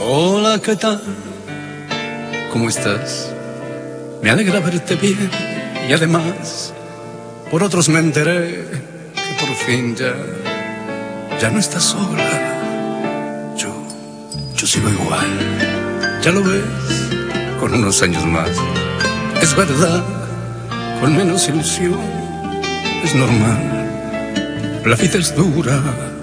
Hola, ¿qué tal? ¿Cómo estás? Me alegra verte bien y además por otros me enteré que por fin ya no estás sola. Yo sigo igual, ya lo ves, con unos años más. Es verdad, con menos ilusión, es normal. La vida es dura